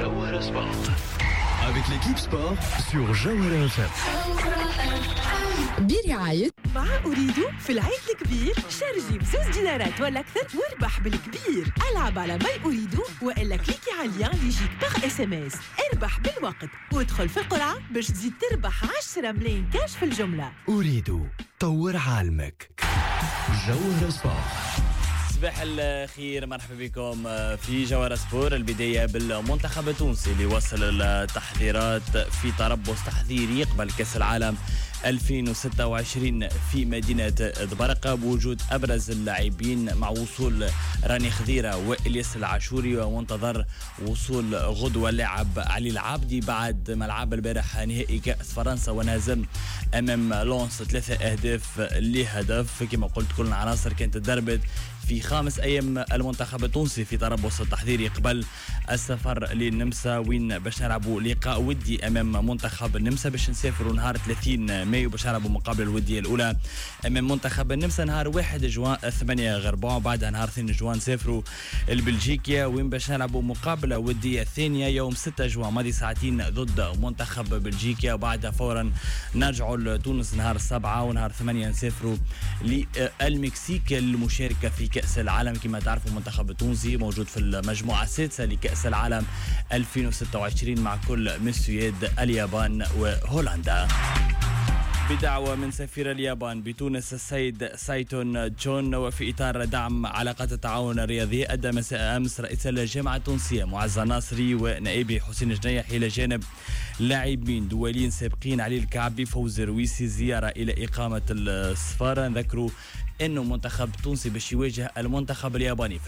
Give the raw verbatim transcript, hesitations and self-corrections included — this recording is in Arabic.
Jawara Sport. Avec l'équipe sport sur Jawara F M. برعاية مع أريد في العيد الكبير شارجي بزوز دينارات ولا أكثر واربح بالكبير. ألعب على ماي أريد وإلا كليكي على اللين اللي يجيك باغ اس ام اس. اربح بالوقت وادخل في القرعة باش تزيد تربح عشرة ملايين كاش في الجملة. أريد طور عالمك. جوهرة سبورت. صباح الخير، مرحبا بكم في جوهرة سبور. البداية بالمنتخب التونسي اللي وصل التحضيرات في تربص تحضيري قبل كأس العالم ألفين وستة وعشرين في مدينة دبرقة بوجود أبرز اللاعبين مع وصول راني خضيرة وإلياس العاشوري، ومنتظر وصول غدوة اللاعب علي العابدي بعد ما لعب البارح نهائي كأس فرنسا ونهزم أمام لونس ثلاثة أهداف لهدف. كما قلت كل العناصر كانت تدربت في خامس أيام المنتخب التونسي في تربص التحضيري قبل السفر للنمسا، وين باش نلعبوا لقاء ودي أمام منتخب النمسا باش نسافروا نهار ثلاثين مايو باش نلعبوا مقابلة الودية الأولى أمام منتخب النمسا نهار واحد جوان ثمانية غرباء، وبعدها نهار اثنين جوان نسافروا لبلجيكا وين باش نلعبوا مقابلة ودية ثانية يوم ستة جوان ماضي ساعتين ضد منتخب بلجيكا، وبعدها فورا نرجعوا لتونس نهار سبعة ونهار ثمانية نسافروا للمكسيك للمشاركة في كأس العالم. كما تعرفوا المنتخب التونسي موجود في المجموعة السادسة لكأس العالم ألفين وستة وعشرين مع كل من السويد اليابان وهولندا. بدعوة من سفير اليابان بتونس السيد سايتون جون، وفي إطار دعم علاقات التعاون الرياضي، أدى مساء أمس رئيس الجامعة التونسية معز ناصري ونائبه حسين الجنيح إلى جانب لاعبين دوليين سابقين علي الكعبي فوز رويسي زيارة إلى إقامة السفارة. ذكروا أنه منتخب تونسي باش يواجه المنتخب الياباني